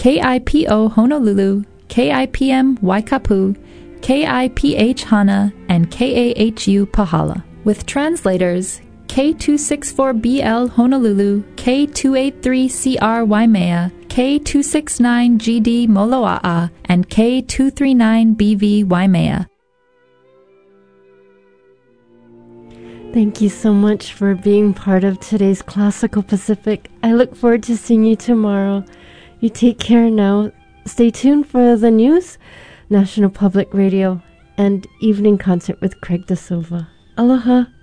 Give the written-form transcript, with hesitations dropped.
KIPO Honolulu, KIPM Waikapu, KIPH Hana, and KAHU Pahala, with translators K264BL Honolulu, K283CR Waimea, K269GD Moloa'a, and K239BV Waimea. Thank you so much for being part of today's Classical Pacific. I look forward to seeing you tomorrow. You take care now. Stay tuned for the news, National Public Radio, and evening concert with Craig Da Silva. Aloha.